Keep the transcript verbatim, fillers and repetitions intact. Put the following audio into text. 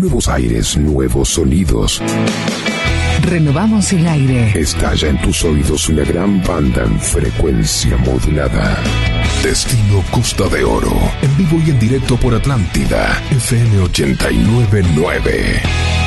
Nuevos aires, nuevos sonidos. Renovamos el aire. Estalla en tus oídos una gran banda en frecuencia modulada. Destino Costa de Oro. En vivo y en directo por Atlántida. F M ochenta y nueve punto nueve.